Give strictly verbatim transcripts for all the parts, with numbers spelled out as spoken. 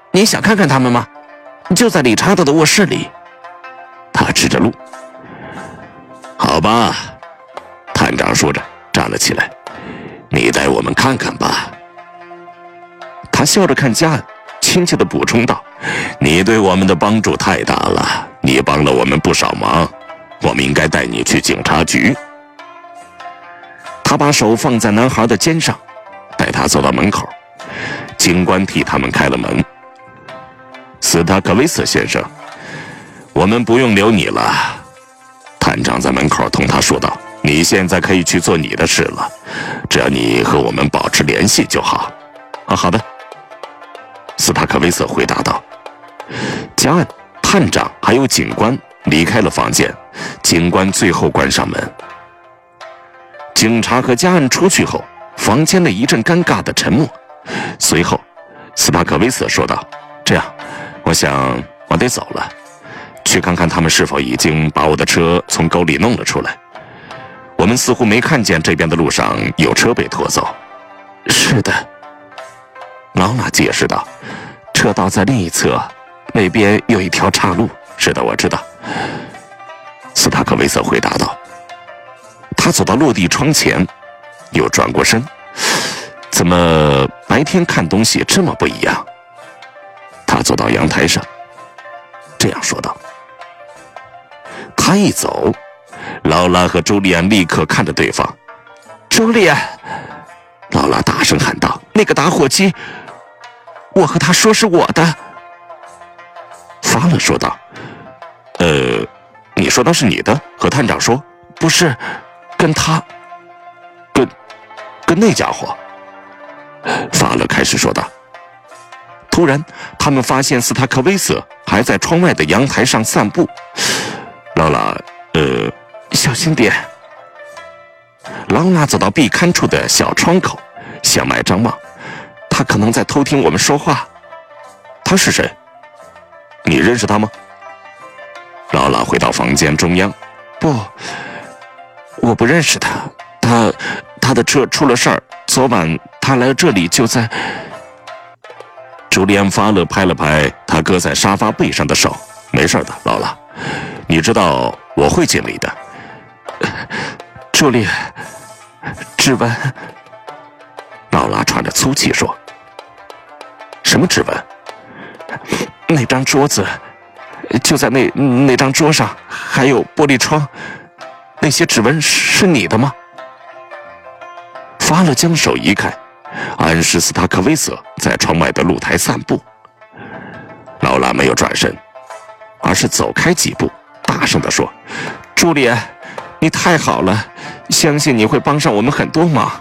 你想看看他们吗？就在理查德的卧室里。他指着路。 好吧，探长说着站了起来，你带我们看看吧。 他笑着看加恩，亲切地补充道： 你对我们的帮助太大了，你帮了我们不少忙，我们应该带你去警察局。 他把手放在男孩的肩上，带他走到门口。 警官替他们开了门。斯塔克维瑟先生，我们不用留你了。探长在门口同他说道，你现在可以去做你的事了，只要你和我们保持联系就好。 啊，好的。 斯塔克维瑟回答道。 加恩、探长还有警官离开了房间，警官最后关上门。警察和加恩出去后，房间里一阵尴尬的沉默。随后，斯塔克维瑟说道：这样，我想我得走了，去看看他们是否已经把我的车从沟里弄了出来。我们似乎没看见这边的路上有车被拖走。是的，劳拉解释道，车道在另一侧，那边有一条岔路。是的，我知道。斯塔克维瑟回答道。他走到落地窗前，又转过身。怎么白天看东西这么不一样？他走到阳台上，这样说道。他一走，劳拉和朱莉安立刻看着对方。朱莉安，劳拉大声喊道，那个打火机，我和他说是我的。法勒说道。呃，你说那是你的？和探长说？不是，跟他，跟，跟那家伙。法勒开始说道。突然，他们发现斯塔克维瑟还在窗外的阳台上散步。劳拉，呃，小心点。劳拉走到壁龛处的小窗口，向外张望。他可能在偷听我们说话。他是谁？你认识他吗？劳拉回到房间中央。不，我不认识他。他，他的车出了事儿。昨晚他来这里就在……朱利安·法勒拍了拍他搁在沙发背上的手。没事的，劳拉，你知道我会尽力的。朱莉，指纹。劳拉喘着粗气说。什么指纹？那张桌子，就在那那张桌上，还有玻璃窗，那些指纹是你的吗？法勒将手移开，暗示斯塔克维瑟在窗外的露台散步。劳拉没有转身，而是走开几步，大声地说：朱莉安，你太好了，相信你会帮上我们很多忙。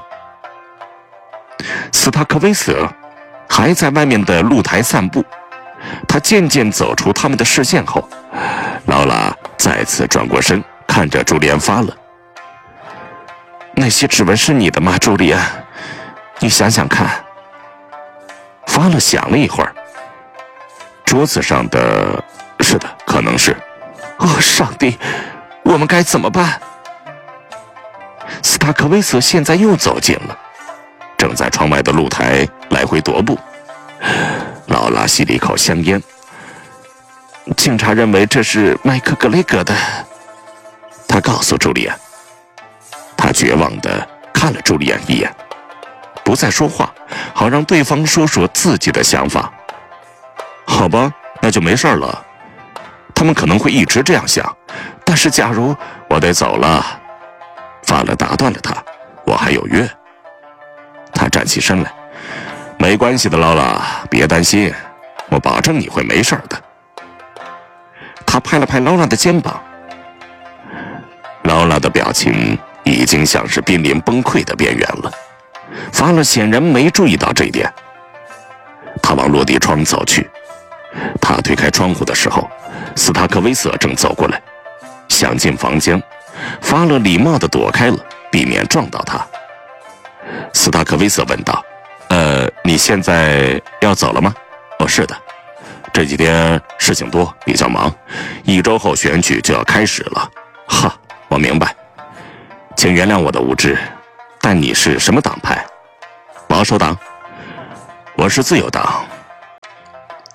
斯塔克维瑟还在外面的露台散步，他渐渐走出他们的视线后，劳拉再次转过身，看着朱莉安·法勒。那些指纹是你的吗，朱莉安？你想想看。法勒想了一会儿。桌子上的，是的，可能是。哦，上帝，我们该怎么办？斯塔克维瑟现在又走近了，正在窗外的露台来回踱步。劳拉吸了一口香烟。警察认为这是麦克格雷格的，他告诉朱莉安。他绝望地看了朱莉安一眼，不再说话，好让对方说说自己的想法。好吧，那就没事了。他们可能会一直这样想，但是假如我得走了，法勒打断了他，我还有约。他站起身来，没关系的，劳拉，别担心，我保证你会没事的。他拍了拍劳拉的肩膀。劳拉的表情已经像是濒临崩溃的边缘了，法勒显然没注意到这一点。他往落地窗走去，他推开窗户的时候，斯塔克维瑟正走过来，想进房间。法勒礼貌地躲开了，避免撞到他。斯塔克维瑟问道：呃，你现在要走了吗？哦，是的，这几天事情多，比较忙，一周后选举就要开始了。哈，我明白，请原谅我的无知，但你是什么党派？保守党？我是自由党。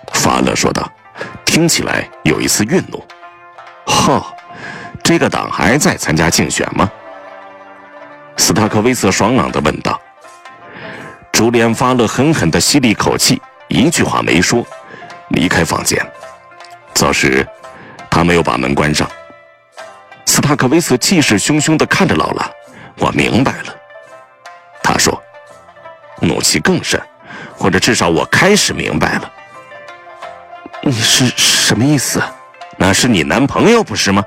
勒说道，听起来有一丝愠怒。哦，这个党还在参加竞选吗？斯塔克威瑟爽朗地问道。朱利安·发勒狠狠地吸了一口气，一句话没说，离开房间。走时，他没有把门关上。斯塔克威瑟气势汹汹地看着劳拉。我明白了，他说，怒气更甚，或者至少我开始明白了。你是什么意思？那是你男朋友不是吗？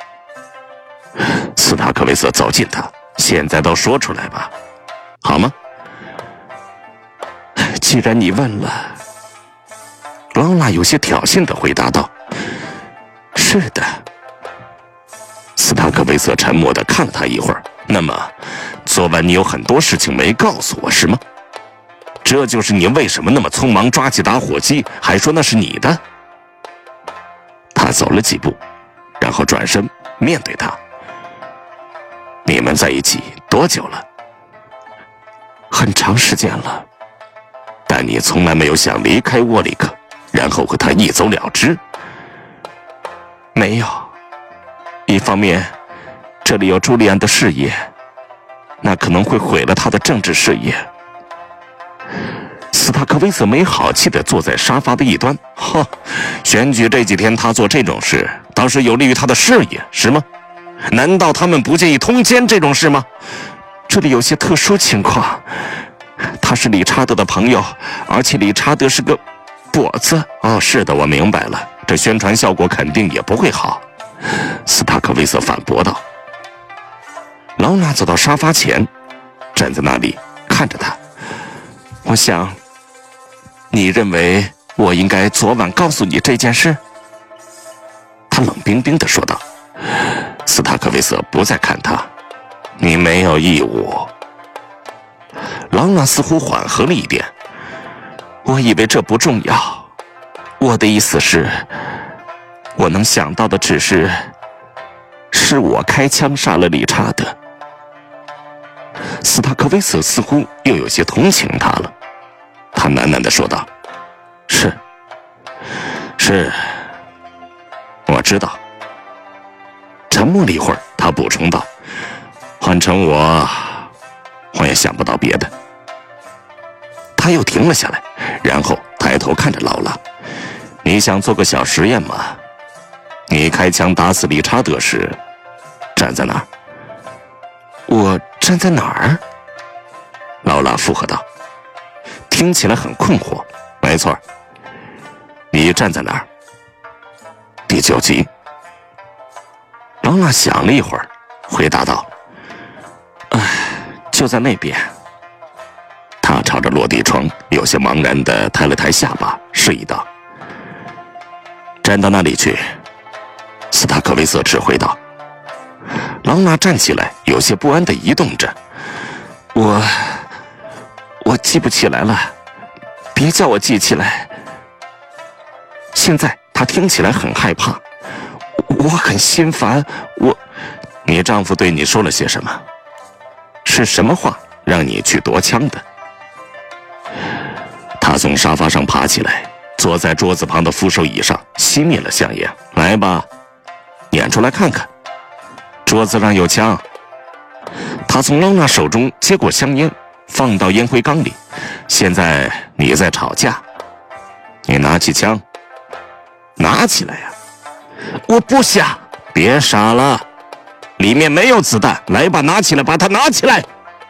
斯塔克威瑟走近他，现在都说出来吧，好吗？既然你问了，劳拉有些挑衅地回答道。是的。斯塔克威瑟沉默地看了他一会儿。那么，昨晚你有很多事情没告诉我，是吗？这就是你为什么那么匆忙抓起打火机，还说那是你的？他走了几步，然后转身面对他。你们在一起多久了？很长时间了。但你从来没有想离开沃里克，然后和他一走了之。没有。一方面，这里有朱利安的事业，那可能会毁了他的政治事业。斯塔克威瑟没好气地坐在沙发的一端。呵，选举这几天他做这种事，倒是有利于他的事业，是吗？难道他们不介意通奸这种事吗？这里有些特殊情况，他是理查德的朋友，而且理查德是个跛子。哦，是的，我明白了，这宣传效果肯定也不会好。斯塔克威瑟反驳道。劳拉走到沙发前，站在那里看着他。我想，你认为我应该昨晚告诉你这件事？他冷冰冰地说道。斯塔克威瑟不再看他。你没有义务。劳拉似乎缓和了一点。我以为这不重要。我的意思是，我能想到的只是，是我开枪杀了理查德。斯塔克威瑟似乎又有些同情他了，他喃喃地说道：“是，是，我知道。”沉默了一会儿，他补充道：“换成我，我也想不到别的。”他又停了下来，然后抬头看着劳拉：“你想做个小实验吗？你开枪打死理查德时，站在哪儿？”“我站在哪儿？”劳拉附和道，听起来很困惑。“没错，你站在哪儿？”“第九集。”劳拉想了一会儿，回答道：“唉，就在那边。”他朝着落地窗，有些茫然地抬了抬下巴，示意道：“站到那里去。”斯塔克威瑟指挥道。劳拉站起来，有些不安地移动着。“我……我记不起来了，别叫我记起来。”现在他听起来很害怕。我很心烦，我……你丈夫对你说了些什么？是什么话让你去夺枪的？他从沙发上爬起来，坐在桌子旁的扶手椅上，熄灭了香烟。“来吧，演出来看看。”桌子上有枪。他从劳拉手中接过香烟，放到烟灰缸里。“现在你在吵架，你拿起枪。”“拿起来呀！”“我不想。”“别傻了，里面没有子弹。来吧，拿起来，把它拿起来。”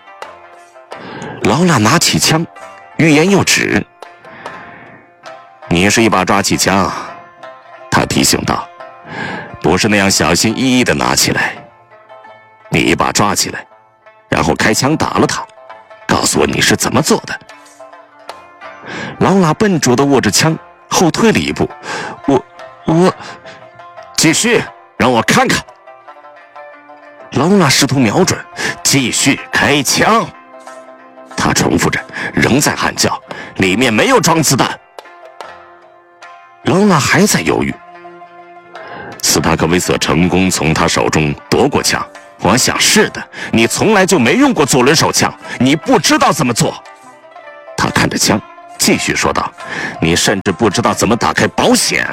劳拉拿起枪，欲言又止。“你是一把抓起枪。”他提醒道，“不是那样小心翼翼地拿起来。你一把抓起来，然后开枪打了他。告诉我你是怎么做的。”劳拉笨拙地握着枪，后退了一步。“我……我……继续，让我看看。”劳拉试图瞄准，“继续开枪。”他重复着，仍在喊叫：“里面没有装子弹。”劳拉还在犹豫。斯塔克威瑟成功从他手中夺过枪。“我想是的，你从来就没用过左轮手枪，你不知道怎么做。”他看着枪， 继续说道：“你甚至不知道怎么打开保险。”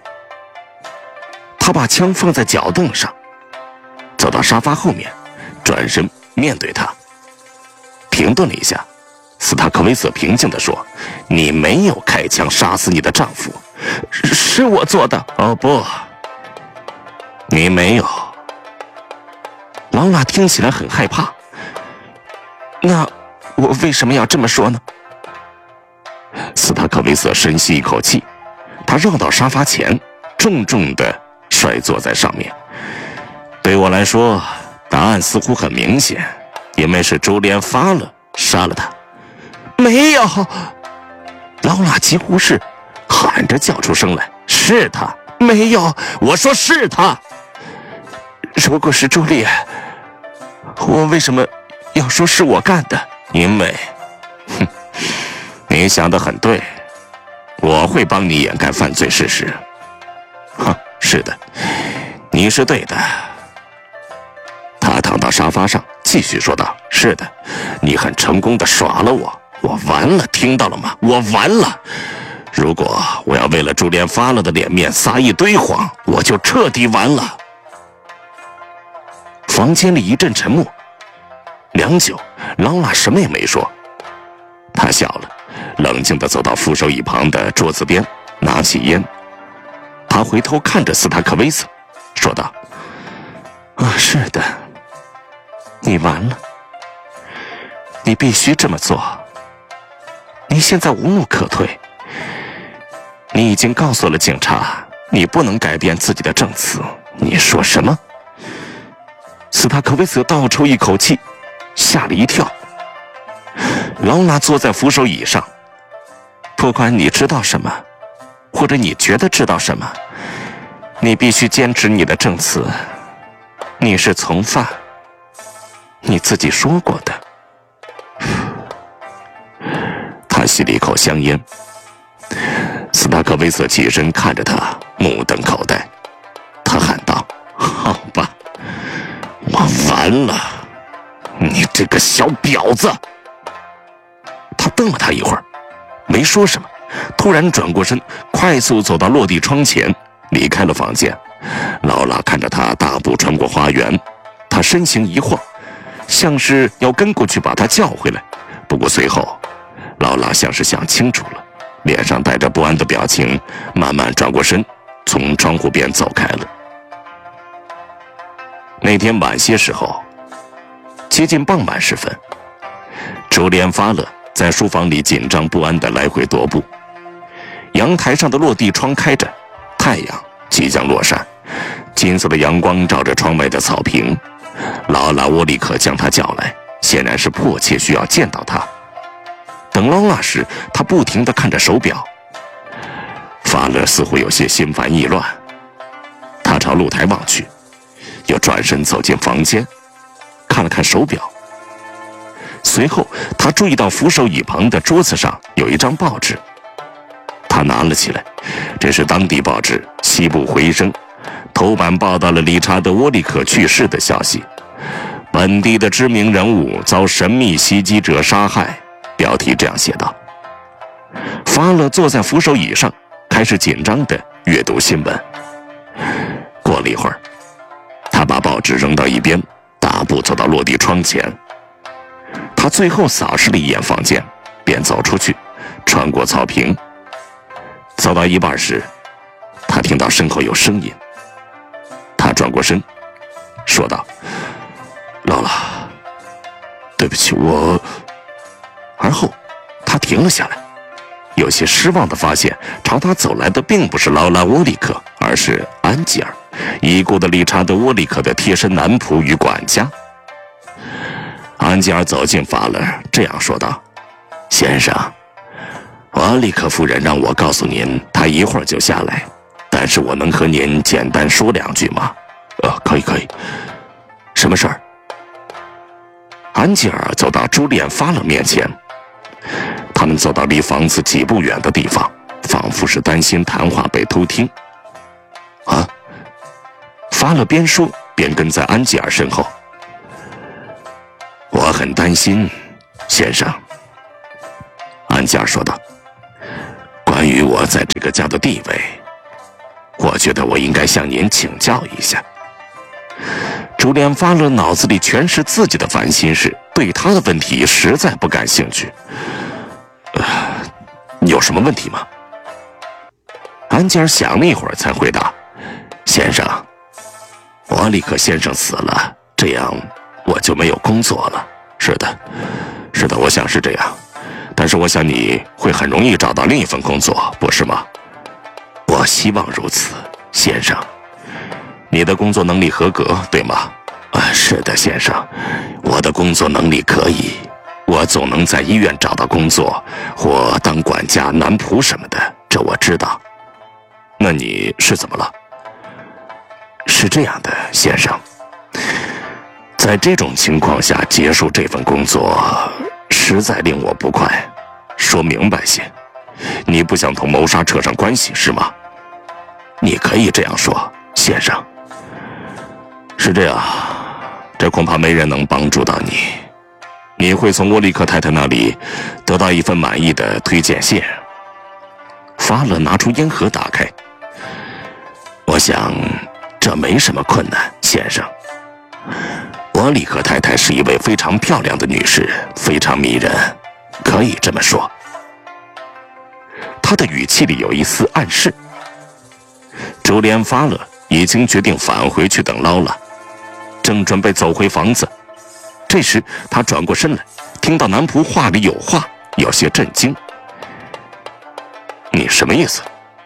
他把枪放在脚凳上，走到沙发后面，转身面对他。停顿了一下，斯塔克维瑟平静地说：“你没有开枪杀死你的丈夫。”“是是我做的。”“哦不，你没有。”劳拉听起来很害怕。“那我为什么要这么说呢？”斯塔克维瑟深吸一口气，他绕到沙发前，重重地摔坐在上面。“对我来说，答案似乎很明显，因为是朱莲发了杀了他。”“没有！”劳拉几乎是喊着叫出声来。“是他！”“没有！我说是他！”“如果是朱莉，我为什么要说是我干的？”“因为，哼，你想得很对，我会帮你掩盖犯罪事实。”“哼，是的，你是对的。”他躺到沙发上，继续说道：“是的，你很成功地耍了我，我完了，听到了吗？我完了！如果我要为了朱莲发了的脸面撒一堆谎，我就彻底完了。”房间里一阵沉默，良久，劳拉什么也没说。他笑了，冷静地走到扶手椅旁的桌子边，拿起烟。他回头看着斯塔克维瑟，说道：“啊，是的，你完了。你必须这么做。你现在无路可退。你已经告诉了警察，你不能改变自己的证词。你说什么？”斯塔克维瑟倒抽一口气，吓了一跳。劳拉坐在扶手椅上。“不管你知道什么，或者你觉得知道什么，你必须坚持你的证词。你是从犯，你自己说过的。”他吸了一口香烟。斯塔克维瑟起身看着他，目瞪口呆。他喊道：“好吧，我完了，你这个小婊子！”他瞪了他一会儿，没说什么，突然转过身，快速走到落地窗前，离开了房间。劳拉看着他大步穿过花园，他身形一晃，像是要跟过去把他叫回来。不过随后，劳拉像是想清楚了，脸上带着不安的表情，慢慢转过身，从窗户边走开了。那天晚些时候，接近傍晚时分，朱莲发了在书房里紧张不安地来回踱步。阳台上的落地窗开着，太阳即将落山，金色的阳光照着窗外的草坪。劳拉沃利克将他叫来，显然是迫切需要见到他。等劳拉时，他不停地看着手表。法勒似乎有些心烦意乱，他朝露台望去，又转身走进房间，看了看手表。随后他注意到扶手椅旁的桌子上有一张报纸，他拿了起来，这是当地报纸《西部回声》，头版报道了理查德·沃利克去世的消息，本地的知名人物遭神秘袭击者杀害。标题这样写道。法勒坐在扶手椅上，开始紧张地阅读新闻。过了一会儿，他把报纸扔到一边，大步走到落地窗前。他最后扫视了一眼房间，便走出去，穿过草坪。走到一半时，他听到身后有声音。他转过身，说道：“劳拉，对不起，我……”而后，他停了下来，有些失望地发现，朝他走来的并不是劳拉·沃利克，而是安吉尔，已故的理查德·沃利克的贴身男仆与管家。安吉尔走近法勒，这样说道：“先生，沃利克夫人让我告诉您，她一会儿就下来，但是我能和您简单说两句吗？”“呃，可以，可以。什么事儿？”安吉尔走到朱丽安·法勒面前。他们走到离房子几步远的地方，仿佛是担心谈话被偷听。“啊！”法勒边说边跟在安吉尔身后。“我很担心，先生。”安吉尔说道。“ 我在这个家的地位，我觉得我应该向您请教一下。朱莲·发勒脑子里全是自己的烦心事，对他的问题实在不感兴趣。呃，有什么问题吗？安吉尔想了一会儿才回答：先生，沃利克先生死了，这样我就没有工作了。是的，是的，我想是这样。但是我想你会很容易找到另一份工作，不是吗？我希望如此，先生。你的工作能力合格，对吗？啊，是的，先生，我的工作能力可以，我总能在医院找到工作，或当管家、男仆什么的，这我知道。那你是怎么了？是这样的，先生，在这种情况下结束这份工作，实在令我不快。说明白些，你不想同谋杀扯上关系是吗？你可以这样说，先生。是这样，这恐怕没人能帮助到你。你会从沃利克太太那里得到一份满意的推荐信。发勒拿出烟盒打开。我想这没什么困难，先生。沃利克太太是一位非常漂亮的女士，非常迷人，可以这么说。他的语气里有一丝暗示。朱莲·发勒已经决定返回去等捞了，正准备走回房子，这时他转过身来，听到男仆话里有话，有些震惊。你什么意思？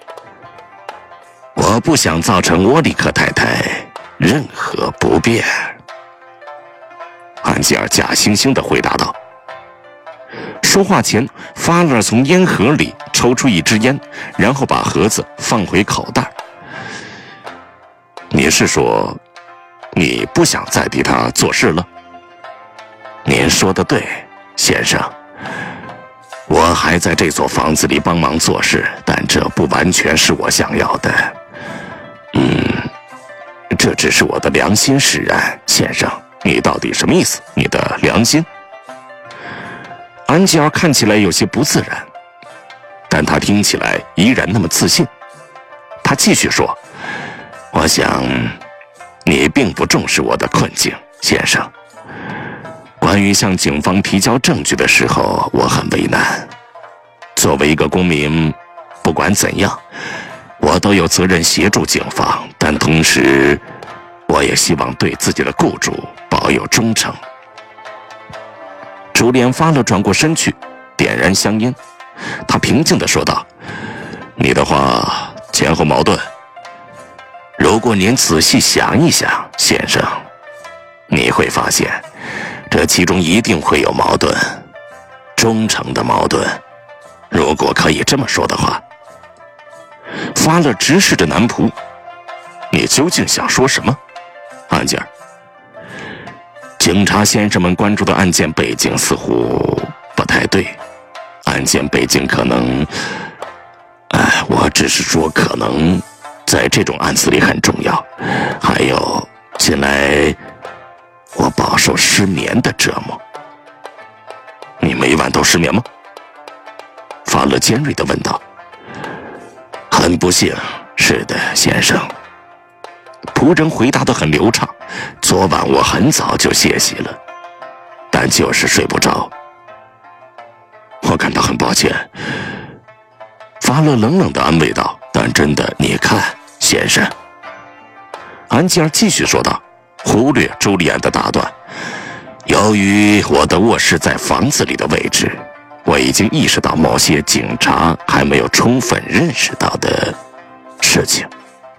我不想造成沃利克太太任何不便。安吉尔假惺惺地回答道。说话前，发勒从烟盒里抽出一支烟，然后把盒子放回口袋。你是说，你不想再替他做事了？您说的对，先生。我还在这座房子里帮忙做事，但这不完全是我想要的。嗯，这只是我的良心使然，先生。你到底什么意思？你的良心？安吉尔看起来有些不自然，但他听起来依然那么自信。他继续说：我想你并不重视我的困境，先生。关于向警方提交证据的时候，我很为难。作为一个公民，不管怎样，我都有责任协助警方，但同时，我也希望对自己的雇主保有忠诚。朱莲·发勒转过身去，点燃香烟。他平静地说道：你的话前后矛盾。如果您仔细想一想，先生，你会发现这其中一定会有矛盾，忠诚的矛盾，如果可以这么说的话。发勒直视着男仆：你究竟想说什么？安吉尔，警察先生们关注的案件背景似乎不太对。案件背景可能……哎，我只是说可能在这种案子里很重要。还有，近来我饱受失眠的折磨。你每晚都失眠吗？法勒尖锐地问道。很不幸，是的，先生。仆人回答得很流畅。昨晚我很早就歇息了，但就是睡不着。我感到很抱歉。法勒冷冷地安慰道。但真的，你看，先生。安吉尔继续说道，忽略朱利安的打断。由于我的卧室在房子里的位置，我已经意识到某些警察还没有充分认识到的事情。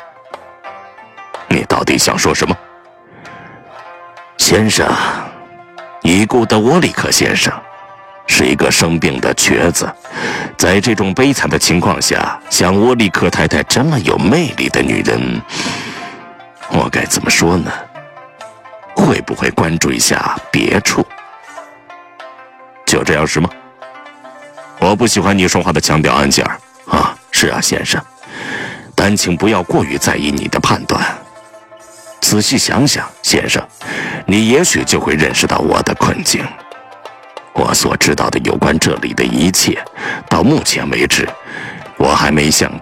你到底想说什么？先生，已故的沃利克先生是一个生病的瘸子，在这种悲惨的情况下，像沃利克太太这么有魅力的女人，我该怎么说呢？会不会关注一下别处？就这样是吗？我不喜欢你说话的腔调，安吉尔。啊，是啊，先生，但请不要过于在意你的判断。仔细想想，先生，你也许就会认识到我的困境。我所知道的有关这里的一切，到目前为止， 我还没想